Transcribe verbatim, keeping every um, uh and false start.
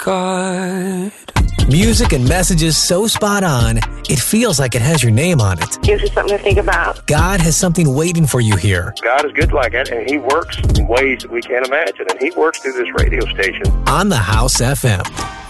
God. Music and messages so spot on, it feels like it has your name on it. Gives us something to think about. God has something waiting for you here. God is good like that, and He works in ways that we can't imagine, and He works through this radio station. On the House F M.